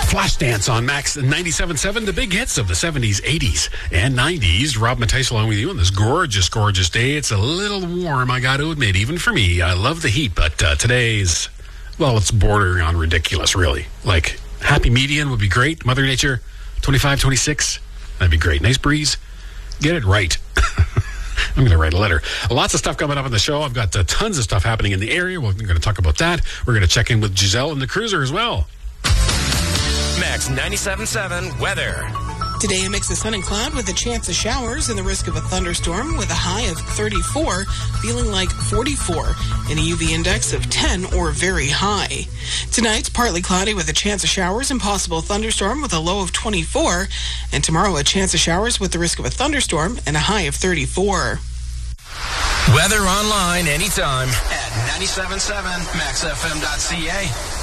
Flashdance on Max 97.7, the big hits of the 70s, 80s, and 90s. Rob Mattice along with you on this gorgeous, gorgeous day. It's a little warm, I got to admit, even for me. I love the heat, but today's, well, it's bordering on ridiculous, really. Like, happy median would be great. Mother Nature, 25, 26, that'd be great. Nice breeze. Get it right. I'm going to write a letter. Lots of stuff coming up on the show. I've got tons of stuff happening in the area. We're going to talk about that. We're going to check in with Giselle and the Cruiser as well. Max 97.7 weather. Today, a mix of sun and cloud with a chance of showers and the risk of a thunderstorm with a high of 34, feeling like 44, and a UV index of 10 or very high. Tonight's partly cloudy with a chance of showers and possible thunderstorm with a low of 24, and tomorrow a chance of showers with the risk of a thunderstorm and a high of 34. Weather online anytime at 97.7maxfm.ca.